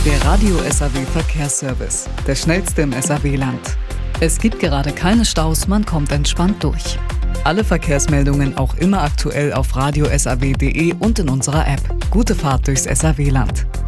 Der Radio SAW Verkehrsservice, der schnellste im SAW-Land. Es gibt gerade keine Staus, man kommt entspannt durch. Alle Verkehrsmeldungen auch immer aktuell auf radiosaw.de und in unserer App. Gute Fahrt durchs SAW-Land.